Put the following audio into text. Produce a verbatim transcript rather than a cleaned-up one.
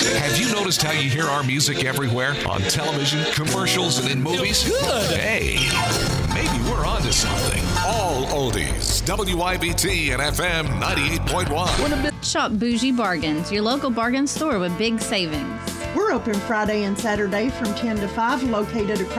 Have you noticed how you hear our music everywhere? On television, commercials, and in movies? Good. Hey, maybe we're onto something. All oldies. W I B T and F M ninety-eight point one. Shop Bougie Bargains, your local bargain store with big savings. We're open Friday and Saturday from ten to five, located across